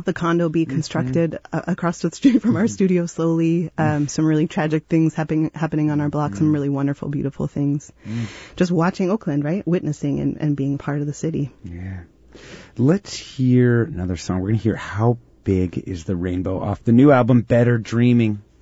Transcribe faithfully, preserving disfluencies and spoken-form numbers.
the condo be constructed mm-hmm. uh, across the street from our studio slowly. Um, some really tragic things happening happening on our block. Mm-hmm. Some really wonderful, beautiful things. Mm. Just watching Oakland, right? Witnessing and, and being part of the city. Yeah. Let's hear another song. We're going to hear How Big is the Rainbow off the new album, Better Dreaming.